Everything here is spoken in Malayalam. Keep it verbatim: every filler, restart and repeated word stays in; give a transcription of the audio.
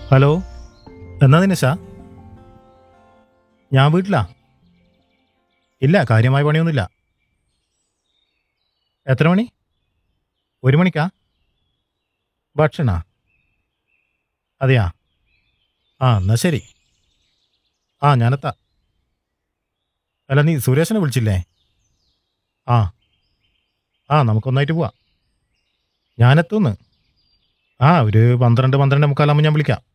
ഹലോ, എന്നാ ദിനേശാ? ഞാൻ വീട്ടിലാ. ഇല്ല, കാര്യമായ പണിയൊന്നുമില്ല. എത്ര മണി? ഒരു മണിക്കാ? ഭക്ഷണ? അതെയാ? ആ, എന്നാ ശരി. ആ, ഞാനെത്താം. അല്ല, നീ സുരേഷിനെ വിളിച്ചില്ലേ? ആ ആ നമുക്കൊന്നായിട്ട് പോവാം. ഞാനെത്തുന്ന്. ആ, ഒരു പന്ത്രണ്ട് പന്ത്രണ്ട് മുക്കാലാകുമ്പോൾ ഞാൻ വിളിക്കാം.